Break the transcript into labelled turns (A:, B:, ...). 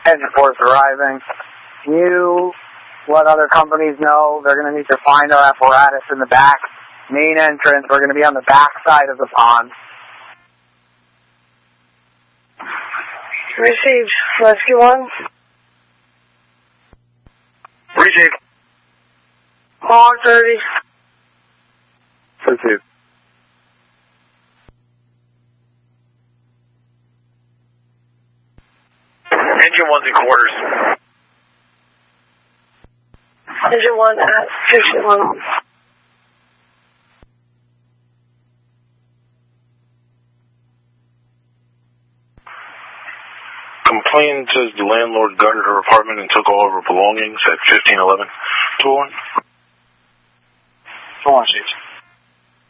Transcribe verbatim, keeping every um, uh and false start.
A: Engine force arriving. Can you let other companies know they're going to need to find our apparatus in the back? Main entrance, we're going to be on the back side of the pond.
B: Received. Rescue one.
C: Received.
B: R thirty.
C: Received. Engine one's in quarters.
B: Engine one at fifty-one.
C: Complaint says the landlord gutted her apartment and took all of her belongings at fifteen eleven. two one. two one, Chief.